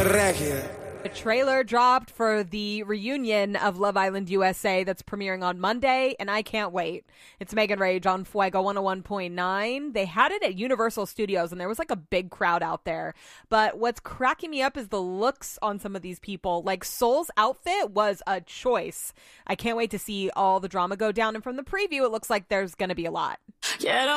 The trailer dropped for the reunion of Love Island USA that's premiering on Monday, and I can't wait. It's Megan Rage on Fuego 101.9. They had it at Universal Studios, and there was like a big crowd out there. But what's cracking me up is the looks on some of these people. Like, Soul's outfit was a choice. I can't wait to see all the drama go down, and from the preview, it looks like there's going to be a lot.